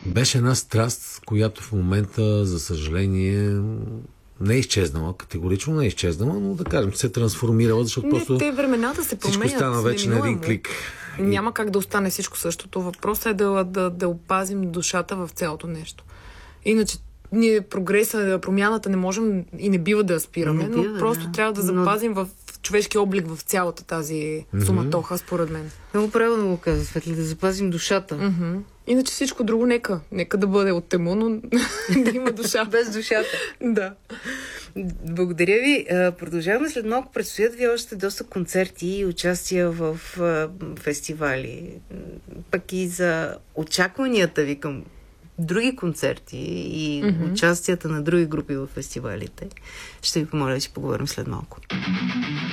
Беше една страст, която в момента, за съжаление, не е изчезнала, категорично не е изчезнала, но да кажем, се е трансформирала, защото просто те времената се променят. всичко стана вече на един клик. Няма как да остане всичко същото. Въпросът е да опазим душата в цялото нещо. Иначе ние прогреса, промяната не можем и не бива да я спираме, но просто трябва да запазим в човешки облик в цялата тази суматоха, според мен. Много правилно го каза, Светли, да запазим душата. Иначе всичко друго нека да бъде от тему, но да има душа. Без душата. Да. Благодаря ви. Продължаваме след малко. Предстоят ви още доста концерти и участия в фестивали. Пък и за очакванията ви към други концерти и участията на други групи в фестивалите. Ще ви помоля да си поговорим след малко.